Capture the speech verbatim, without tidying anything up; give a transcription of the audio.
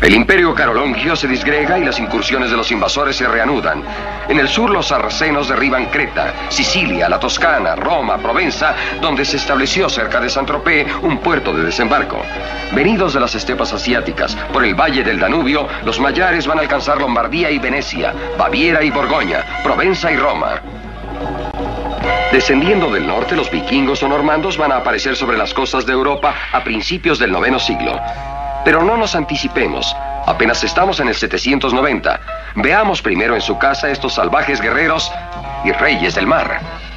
El imperio carolongio se disgrega y las incursiones de los invasores se reanudan. En el sur los sarracenos derriban Creta, Sicilia, la Toscana, Roma, Provenza, donde se estableció cerca de Saint-Tropez un puerto de desembarco. Venidos de las estepas asiáticas, por el valle del Danubio, los magiares van a alcanzar Lombardía y Venecia, Baviera y Borgoña, Provenza y Roma. Descendiendo del norte, los vikingos o normandos van a aparecer sobre las costas de Europa a principios del noveno siglo. Pero no nos anticipemos. Apenas estamos en el setecientos noventa. Veamos primero en su casa estos salvajes guerreros y reyes del mar.